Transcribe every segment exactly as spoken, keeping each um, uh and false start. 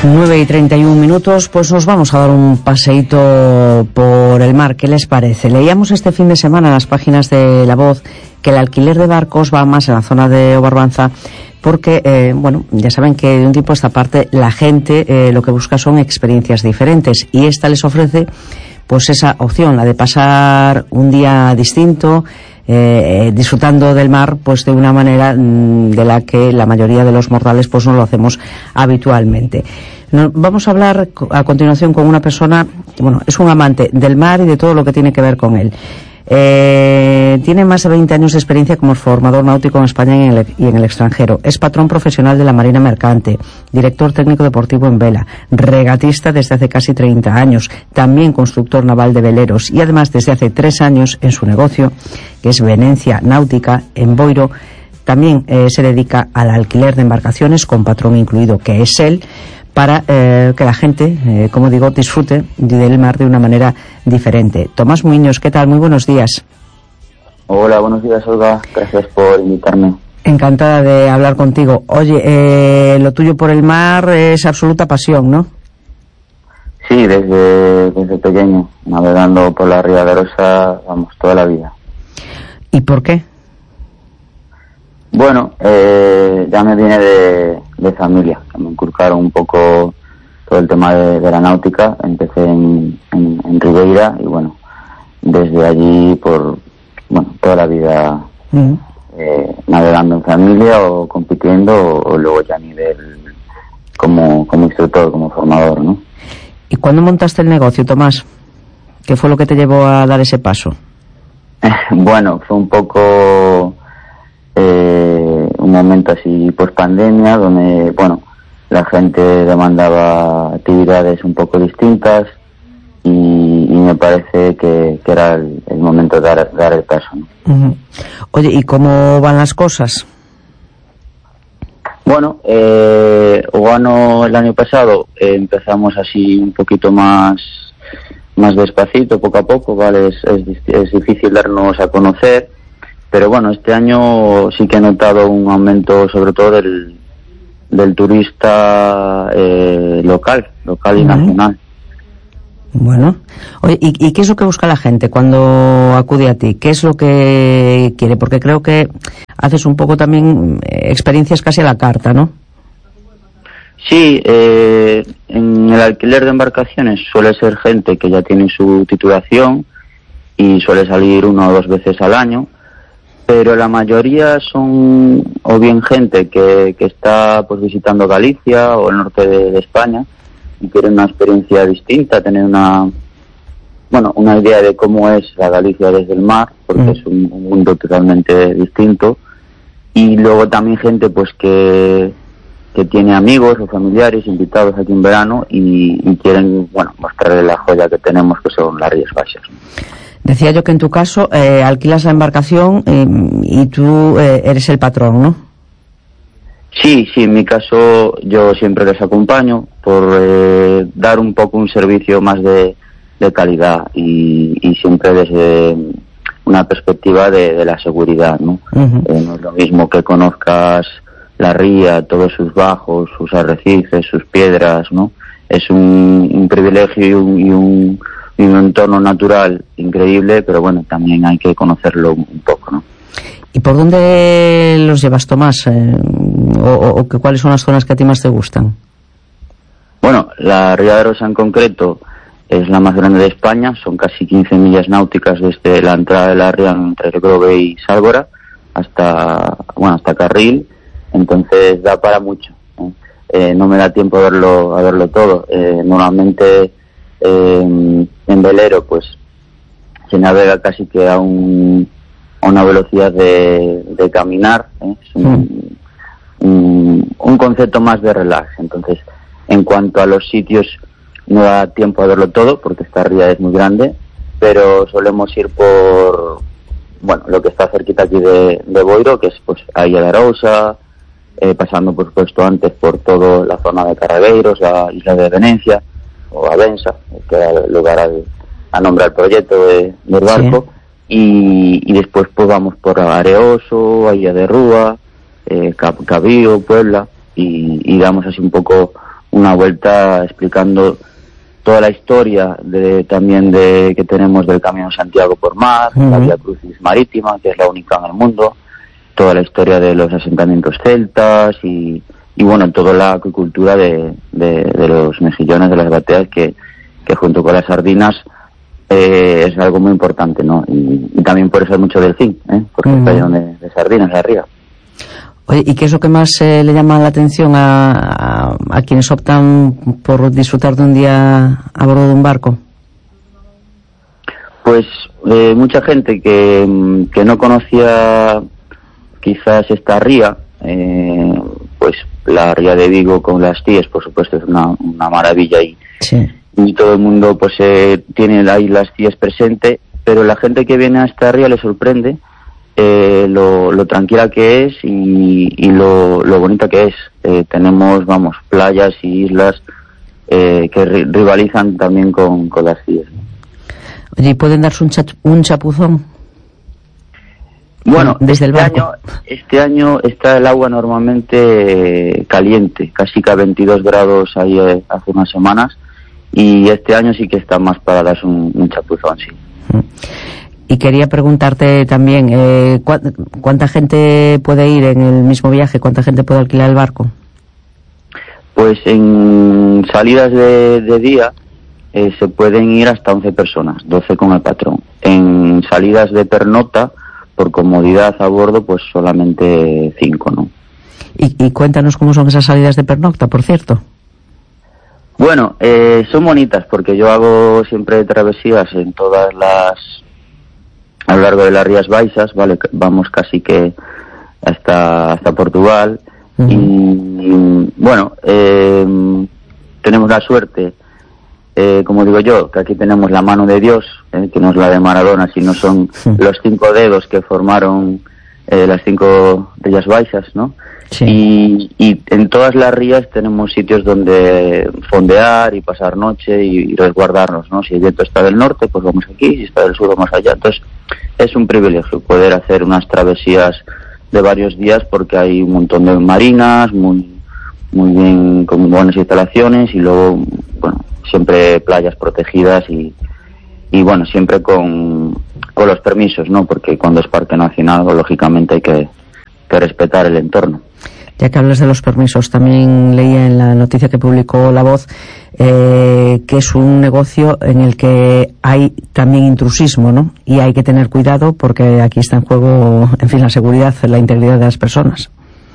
nueve y treinta y un minutos, pues nos vamos a dar un paseíto por el mar. ¿Qué les parece? Leíamos este fin de semana en las páginas de La Voz que el alquiler de barcos va más en la zona de Obarbanza porque, eh, bueno, ya saben que de un tiempo a esta parte la gente eh, lo que busca son experiencias diferentes y esta les ofrece pues esa opción, la de pasar un día distinto, eh, disfrutando del mar pues de una manera mmm, de la que la mayoría de los mortales pues no lo hacemos habitualmente. Nos vamos a hablar a continuación con una persona, bueno, es un amante del mar y de todo lo que tiene que ver con él. Eh, tiene más de veinte años de experiencia como formador náutico en España y en, el, y en el extranjero. Es patrón profesional de la Marina Mercante, director técnico deportivo en vela, regatista desde hace casi treinta años, también constructor naval de veleros y además desde hace tres años en su negocio, que es Venecia Náutica en Boiro, también eh, se dedica al alquiler de embarcaciones con patrón incluido, que es él, para eh, que la gente, eh, como digo, disfrute del mar de una manera diferente. Tomás Muiños, ¿qué tal? Muy buenos días. Hola, buenos días, Olga. Gracias por invitarme. Encantada de hablar contigo. Oye, eh, lo tuyo por el mar es absoluta pasión, ¿no? Sí, desde, desde pequeño, navegando por la Ría de Arosa, vamos, toda la vida. ¿Y por qué? Bueno, eh, ya me viene de, de familia, que me inculcaron un poco todo el tema de, de la náutica. Empecé en, en, en Ribeira y bueno, desde allí por, bueno, toda la vida uh-huh. eh, navegando en familia o compitiendo o, o luego ya a nivel como, como instructor, como formador, ¿no? ¿Y cuándo montaste el negocio, Tomás? ¿Qué fue lo que te llevó a dar ese paso? Bueno, fue un poco... Eh, un momento así post pandemia donde bueno la gente demandaba actividades un poco distintas y, y me parece que, que era el, el momento de dar, dar el paso, ¿no? Uh-huh. Oye, ¿y cómo van las cosas? Bueno, eh, Ogano el año pasado eh, empezamos así un poquito más más despacito, poco a poco, vale, es, es, es difícil darnos a conocer. Pero bueno, este año sí que he notado un aumento sobre todo del, del turista eh, local, local y uh-huh. nacional. Bueno, oye, ¿y, ¿y qué es lo que busca la gente cuando acude a ti? ¿Qué es lo que quiere? Porque creo que haces un poco también experiencias casi a la carta, ¿no? Sí, eh, en el alquiler de embarcaciones suele ser gente que ya tiene su titulación y suele salir una o dos veces al año. Pero la mayoría son o bien gente que, que está pues visitando Galicia o el norte de, de España y quieren una experiencia distinta, tener una bueno una idea de cómo es la Galicia desde el mar, porque mm. es un, un mundo totalmente distinto. Y luego también gente pues que que tiene amigos o familiares invitados aquí en verano y, y quieren bueno mostrarle la joya que tenemos, que son las Rías Baixas. Decía yo que en tu caso eh, alquilas la embarcación eh, y tú eh, eres el patrón, ¿no? Sí, sí, en mi caso yo siempre les acompaño por eh, dar un poco un servicio más de, de calidad y, y siempre desde una perspectiva de, de la seguridad, ¿no? Uh-huh. Eh, no es lo mismo que conozcas la ría, todos sus bajos, sus arrecifes, sus piedras, ¿no? Es un, un privilegio y un... Y un y un entorno natural increíble, pero bueno, también hay que conocerlo un poco, ¿no? ¿Y por dónde los llevas, Tomás? Eh, o, o, o ¿cuáles son las zonas que a ti más te gustan? Bueno, la Ría de Arosa en concreto es la más grande de España, son casi quince millas náuticas desde la entrada de la ría entre el Grove y Sálvora hasta, bueno, hasta Carril, entonces da para mucho, ¿no? Eh, no me da tiempo a verlo, a verlo todo. Eh, normalmente Eh, en velero pues se navega casi que a, un, a una velocidad de, de caminar, ¿eh? Es un, un, un concepto más de relax. Entonces, en cuanto a los sitios, no da tiempo a verlo todo porque esta ría es muy grande, pero solemos ir por bueno lo que está cerquita aquí de, de Boiro, que es pues a Illa de Arousa, eh, pasando por supuesto antes por toda la zona de Carregueiros, la isla de Venecia o Avensa, que da lugar al, a nombrar el proyecto de, del barco, sí. y, y después pues vamos por Areoso, Illa de Rúa, eh, Cabío, Puebla, y, y damos así un poco una vuelta explicando toda la historia de también de que tenemos del Camino de Santiago por mar, uh-huh. la Vía Crucis Marítima, que es la única en el mundo, toda la historia de los asentamientos celtas y, y bueno, toda la acuicultura de, de, de los mejillones, de las bateas, que, que junto con las sardinas eh, es algo muy importante, ¿no? Y, y también por eso hay mucho delfín, ¿eh? Porque uh-huh. está lleno de, de sardinas de arriba. Oye, ¿y qué es lo que más eh, le llama la atención a, a, a quienes optan por disfrutar de un día a bordo de un barco? Pues eh, mucha gente que, que no conocía quizás esta ría, eh, pues la ría de Vigo con las tíes, por supuesto, es una, una maravilla y, sí. y todo el mundo pues eh, tiene ahí las tíes presente, pero la gente que viene a esta ría le sorprende Eh, lo, lo tranquila que es y, y lo, lo bonita que es. Eh, tenemos, vamos, playas y islas eh, que ri- rivalizan también con, con las tías. Oye, ¿y pueden darse un, chat- un chapuzón? Bueno, desde este el barco. año, este año está el agua normalmente eh, caliente, casi que a veintidós grados ahí eh, hace unas semanas, y este año sí que está más para darse un, un chapuzón, sí. Y quería preguntarte también, eh, ¿cu- ¿cuánta gente puede ir en el mismo viaje? ¿Cuánta gente puede alquilar el barco? Pues en salidas de, de día eh, se pueden ir hasta once personas, doce con el patrón. En salidas de pernocta, por comodidad a bordo, pues solamente cinco, ¿no? Y, y cuéntanos cómo son esas salidas de pernocta, por cierto. Bueno, eh, son bonitas porque yo hago siempre travesías en todas las... a lo largo de las Rías Baixas, vale, vamos casi que hasta hasta Portugal. Uh-huh. Y, y bueno, eh, tenemos la suerte, eh, como digo yo, que aquí tenemos la mano de Dios, eh, que no es la de Maradona, sino son uh-huh. los cinco dedos que formaron eh, las cinco Rías Baixas, ¿no? Sí. Y, y en todas las rías tenemos sitios donde fondear y pasar noche y, y resguardarnos, ¿no? Si el viento está del norte, pues vamos aquí, si está del sur, vamos allá. Entonces, es un privilegio poder hacer unas travesías de varios días porque hay un montón de marinas, muy muy bien, con buenas instalaciones y luego, bueno, siempre playas protegidas y, y bueno, siempre con, con los permisos, ¿no? Porque cuando es parque nacional, lógicamente hay que, que respetar el entorno. Ya que hablas de los permisos, también leía en la noticia que publicó La Voz eh, que es un negocio en el que hay también intrusismo, ¿no? Y hay que tener cuidado porque aquí está en juego, en fin, la seguridad, la integridad de las personas.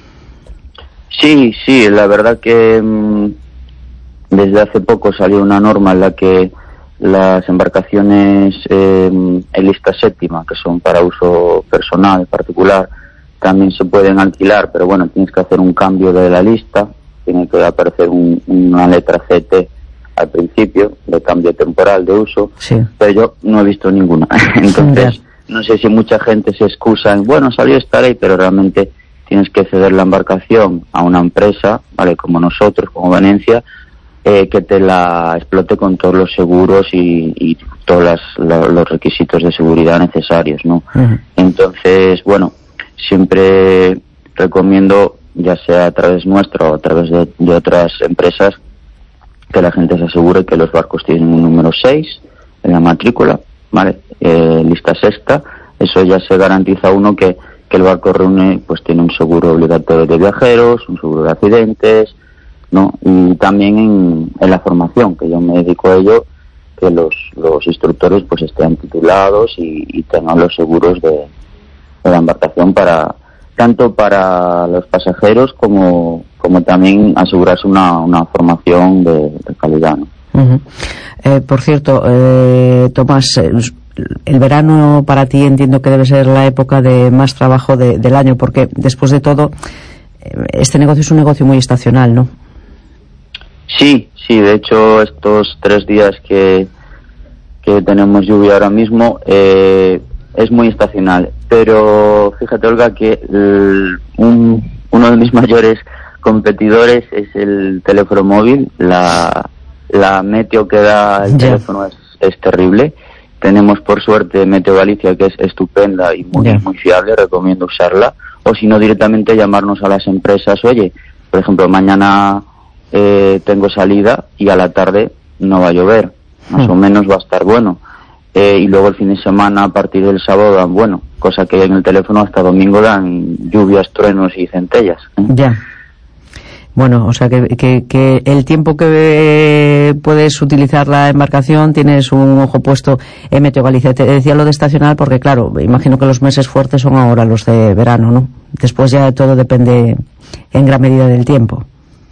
Sí, sí, la verdad que mmm, desde hace poco salió una norma en la que las embarcaciones eh, en lista séptima, que son para uso personal, particular, también se pueden alquilar, pero bueno, tienes que hacer un cambio de la lista, tiene que aparecer un, una letra C T al principio, de cambio temporal de uso, sí. Pero yo no he visto ninguna. Entonces, no sé si mucha gente se excusa en, bueno, salió esta ley, pero realmente tienes que ceder la embarcación a una empresa, ¿vale? Como nosotros, como Venecia, eh, que te la explote con todos los seguros y, y todos las, la, los requisitos de seguridad necesarios, ¿no? Uh-huh. Entonces, bueno, siempre recomiendo, ya sea a través nuestro o a través de, de otras empresas, que la gente se asegure que los barcos tienen un número seis en la matrícula, ¿vale? Eh, lista sexta, eso ya se garantiza uno que, que el barco reúne, pues tiene un seguro obligatorio de viajeros, un seguro de accidentes, ¿no? Y también en, en la formación, que yo me dedico a ello, que los, los instructores pues estén titulados y, y tengan los seguros de de la embarcación para tanto para los pasajeros como como también asegurarse una, una formación de, de calidad, ¿no? Uh-huh. Eh, por cierto, eh, Tomás, el verano para ti entiendo que debe ser la época de más trabajo de, del año, porque después de todo este negocio es un negocio muy estacional, ¿no? Sí, sí, de hecho estos tres días que que tenemos lluvia ahora mismo eh, es muy estacional, pero fíjate, Olga, que el, un, uno de mis mayores competidores es el teléfono móvil. La, la meteo que da el yeah. teléfono es, es terrible. Tenemos por suerte Meteo Galicia, que es estupenda y muy, yeah. muy fiable, recomiendo usarla, o si no directamente llamarnos a las empresas. Oye, por ejemplo, mañana eh, tengo salida y a la tarde no va a llover, más mm. o menos va a estar bueno. Eh, y luego el fin de semana, a partir del sábado, dan bueno, cosa que en el teléfono hasta domingo dan lluvias, truenos y centellas. ¿eh? Ya. Bueno, o sea que, que, que el tiempo que puedes utilizar la embarcación tienes un ojo puesto en Meteo Galicia. Te decía lo de estacional porque, claro, imagino que los meses fuertes son ahora los de verano, ¿no? Después ya todo depende en gran medida del tiempo.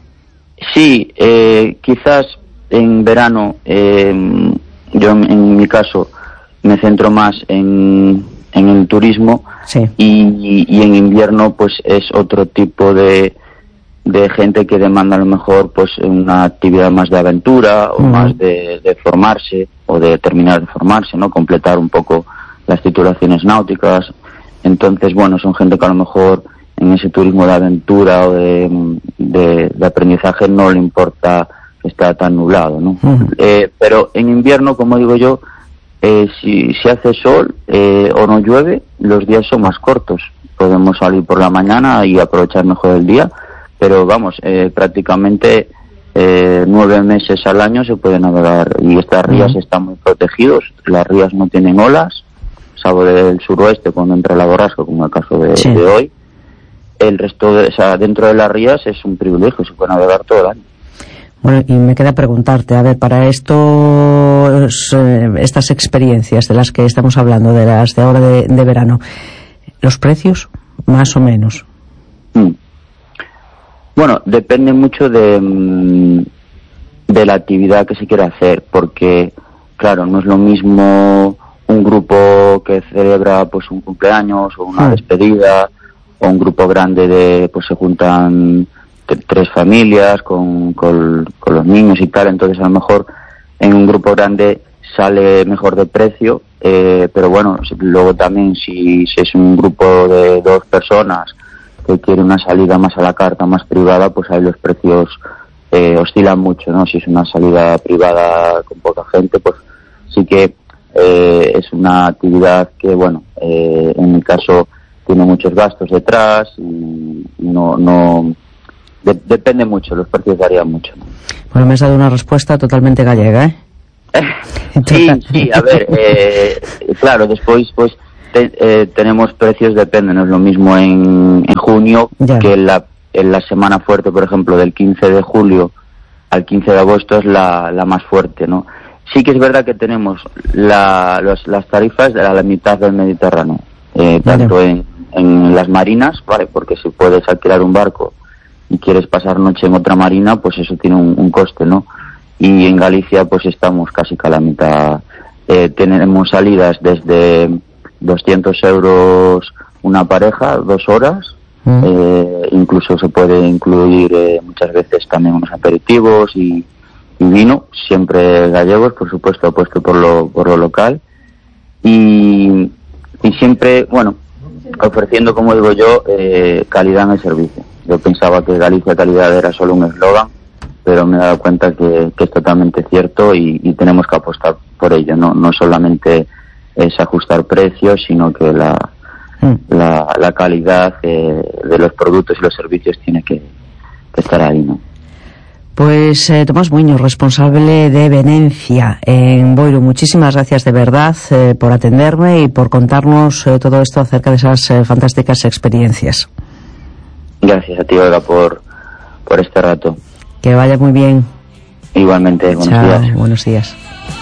Sí, eh, quizás en verano, eh, yo en, en mi caso me centro más en, en el turismo, sí. y, y en invierno pues es otro tipo de de gente que demanda a lo mejor pues una actividad más de aventura o uh-huh. más de, de formarse o de terminar de formarse, ¿no? Completar un poco las titulaciones náuticas. Entonces, bueno, son gente que a lo mejor en ese turismo de aventura o de, de, de aprendizaje no le importa que está tan nublado, ¿no? Uh-huh. Eh, pero en invierno, como digo yo, eh, si, si hace sol eh, o no llueve, los días son más cortos. Podemos salir por la mañana y aprovechar mejor el día. Pero vamos, eh, prácticamente eh, nueve meses al año se puede navegar y estas rías uh-huh. están muy protegidos. Las rías no tienen olas, salvo del suroeste cuando entra la borrasca, como el caso de, sí. de hoy. El resto, de, o sea, dentro de las rías es un privilegio, se puede navegar todo el año. Bueno, y me queda preguntarte, a ver, para estos, eh, estas experiencias de las que estamos hablando, de las de ahora de, de verano, ¿los precios, más o menos? Mm. Bueno, depende mucho de, de la actividad que se quiera hacer, porque, claro, no es lo mismo un grupo que celebra pues un cumpleaños o una despedida, o un grupo grande de, pues se juntan t- tres familias con, con, con los niños y tal, entonces a lo mejor en un grupo grande sale mejor de precio, eh, pero bueno, luego también si, si es un grupo de dos personas que quiere una salida más a la carta, más privada, pues ahí los precios eh, oscilan mucho, ¿no? Si es una salida privada con poca gente, pues sí que eh, es una actividad que, bueno, eh, en mi caso tiene muchos gastos detrás y no, no de, depende mucho, los precios varían mucho, ¿no? Bueno, me has dado una respuesta totalmente gallega, ¿eh? sí, sí, a ver, eh, claro, después, pues, Te, eh, tenemos precios, depende, no es lo mismo en, en junio ya. que en la, en la semana fuerte, por ejemplo, del quince de julio al quince de agosto es la, la más fuerte, ¿no? Sí que es verdad que tenemos la, los, las tarifas de la, la mitad del Mediterráneo, eh, tanto en, en las marinas, ¿vale? Porque si puedes alquilar un barco y quieres pasar noche en otra marina, pues eso tiene un, un coste, ¿no? Y en Galicia pues estamos casi que a la mitad. Eh, tenemos salidas desde doscientos euros una pareja, dos horas, mm. eh, incluso se puede incluir eh, muchas veces también unos aperitivos y, y vino, siempre gallegos, por supuesto, apuesto por lo, por lo local, y, y siempre, bueno, ofreciendo, como digo yo, eh, calidad en el servicio. Yo pensaba que Galicia Calidad era solo un eslogan, pero me he dado cuenta que, que es totalmente cierto y, y tenemos que apostar por ello, no, no solamente es ajustar precios, sino que la, mm. la, la calidad eh, de los productos y los servicios tiene que, que estar ahí, ¿no? Pues eh, Tomás Muiño, responsable de Venencia en Boiro, muchísimas gracias de verdad eh, por atenderme y por contarnos eh, todo esto acerca de esas eh, fantásticas experiencias. Gracias a ti, Olga, por, por este rato. Que vaya muy bien. Igualmente, buenos Chao, días. Buenos días.